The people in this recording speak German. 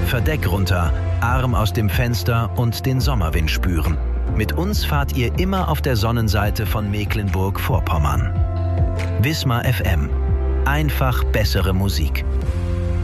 Verdeck runter, Arm aus dem Fenster und den Sommerwind spüren. Mit uns fahrt ihr immer auf der Sonnenseite von Mecklenburg-Vorpommern. Wismar FM. Einfach bessere Musik.